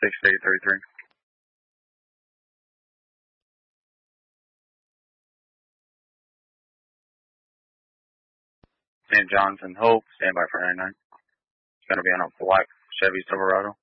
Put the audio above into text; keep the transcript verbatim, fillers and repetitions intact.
six eight three three. Saint John's and Hope, stand by for ninety-nine. It's going to be on a black Chevy Silverado.